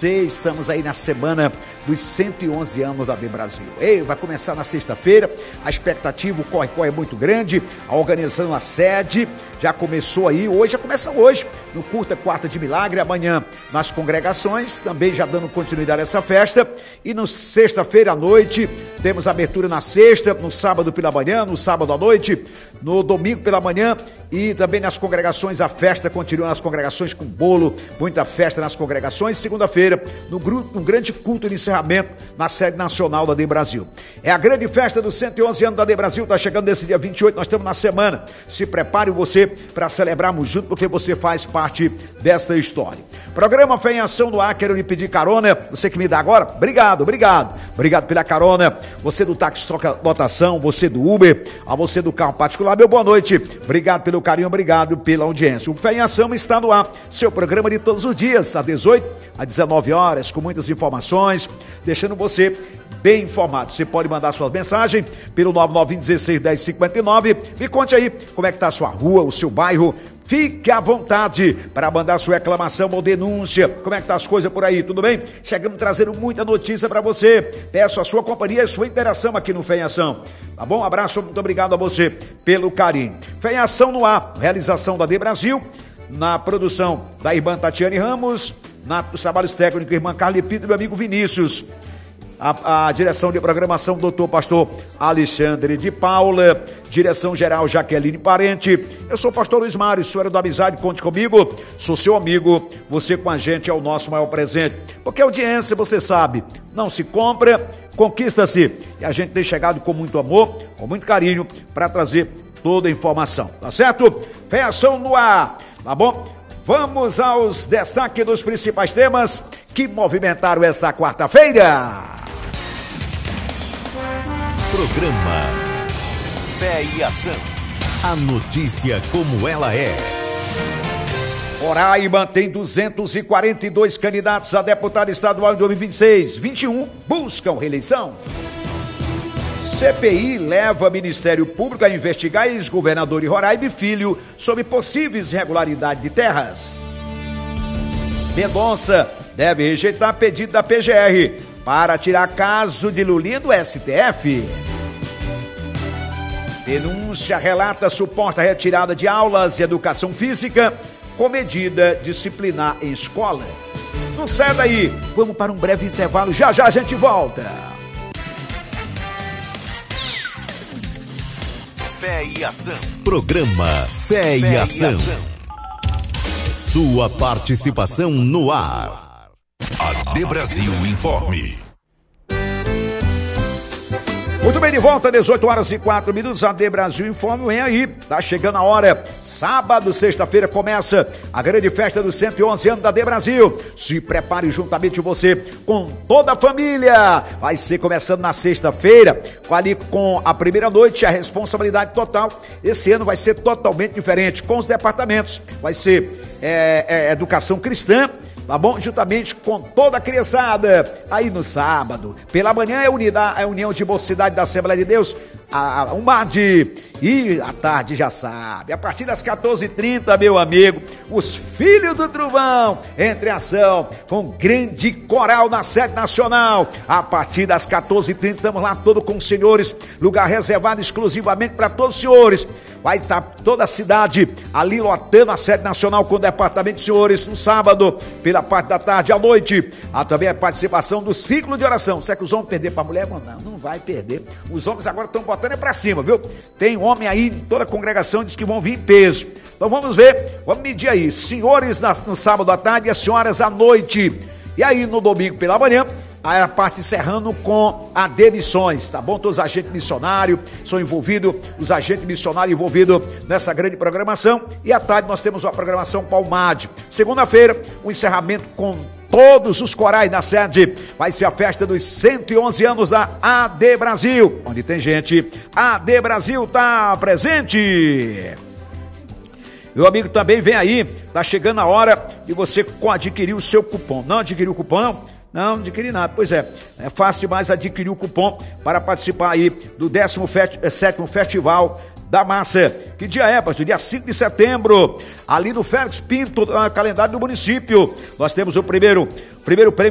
você. Estamos aí na semana dos 111 anos da AD Brasil. Ei, vai começar na sexta-feira, a expectativa, o corre-corre é muito grande, a organização, a sede, já começou aí, já começa hoje, no Curta Quarta de Milagre, amanhã nas congregações, também já dando continuidade a essa festa, e na sexta-feira à noite, temos abertura na sexta, no sábado pela manhã, no sábado à noite, no domingo pela manhã, e também nas congregações, a festa continua nas congregações com bolo, muita festa nas congregações. Segunda-feira, no grande culto de encerramento na sede nacional da AD Brasil. É a grande festa dos 111 anos da AD Brasil, está chegando nesse dia 28, nós estamos na semana. Se prepare você para celebrarmos junto, porque você faz parte desta história. Programa Fé em Ação no ar, quero lhe pedir carona, você que me dá agora, obrigado pela carona, você do táxi troca lotação, você do Uber, a você do carro particular, meu boa noite, obrigado pelo carinho, obrigado pela audiência. O Fé em Ação está no ar, seu programa de todos os dias, às 18, às 19 horas, com muitas informações, deixando você bem informado. Você pode mandar suas mensagens pelo 99161059, me conte aí como é que está a sua rua, o seu bairro. Fique à vontade para mandar sua reclamação ou denúncia. Como é que tá as coisas por aí, tudo bem? Chegamos trazendo muita notícia para você. Peço a sua companhia e a sua interação aqui no Fé em Ação. Tá bom? Um abraço, muito obrigado a você pelo carinho. Fé em Ação no ar, realização da AD Brasil, na produção da irmã Tatiane Ramos, nos trabalhos técnicos, irmã Carla Pinto e meu amigo Vinícius. A direção de programação, doutor pastor Alexandre de Paula, direção geral Jaqueline Parente. Eu sou o pastor Luiz Mário, senhora da amizade, conte comigo, sou seu amigo, você com a gente é o nosso maior presente, porque a audiência, você sabe, não se compra, conquista-se, e a gente tem chegado com muito amor, com muito carinho, para trazer toda a informação, tá certo? Fé em Ação no ar, tá bom? Vamos aos destaques dos principais temas que movimentaram esta quarta-feira. Programa Fé e Ação. A notícia como ela é. Roraima tem 242 candidatos a deputado estadual em 2026. 21 buscam reeleição. CPI leva Ministério Público a investigar ex-governador de Roraima e filho sobre possíveis irregularidades de terras. Mendonça deve rejeitar pedido da PGR para tirar caso de Lulinha do STF. Denúncia relata suposta retirada de aulas de educação física com medida disciplinar em escola. Não sai daí, vamos para um breve intervalo, já a gente volta. Fé e Ação. Programa Fé e Ação. Sua participação no ar. AD Brasil Informe. Muito bem, de volta, 18 horas e 4 minutos, AD Brasil Informe, vem aí, tá chegando a hora, sábado, sexta-feira, começa a grande festa dos 111 anos da AD Brasil, se prepare juntamente você com toda a família, vai ser começando na sexta-feira, ali com a primeira noite, a responsabilidade total, esse ano vai ser totalmente diferente, com os departamentos, vai ser educação cristã, tá bom? Juntamente com toda a criançada, aí no sábado, pela manhã é a União de Mocidade da Assembleia de Deus, a UMAD, e à tarde já sabe, a partir das 14h30, meu amigo, os Filhos do Trovão, entre ação, com grande coral na sede nacional, a partir das 14h30, estamos lá todos com os senhores, lugar reservado exclusivamente para todos os senhores, vai estar toda a cidade ali lotando a sede nacional com o departamento de senhores no sábado, pela parte da tarde à noite. Há também a participação do ciclo de oração. Será que os homens perderam para a mulher? Não vai perder. Os homens agora estão botando para cima, viu? Tem homem aí, toda a congregação diz que vão vir em peso. Então vamos ver, vamos medir aí. Senhores no sábado à tarde e as senhoras à noite. E aí no domingo pela manhã, a parte encerrando com a demissões, tá bom? Todos os agentes missionários são envolvidos, os agentes missionários envolvidos nessa grande programação. E à tarde nós temos uma programação com a UMAD. Segunda-feira, o encerramento com todos os corais na sede. Vai ser a festa dos 111 anos da AD Brasil, onde tem gente. A AD Brasil tá presente. Meu amigo, também vem aí, tá chegando a hora de você adquirir o seu cupom. Não adquiriu o cupom, não? Não adquiri nada, pois é fácil demais adquirir o cupom para participar aí do 17º Festival da Massa. Que dia é, pastor? Dia 5 de setembro, ali no Félix Pinto, no calendário do município. Nós temos o primeiro prêmio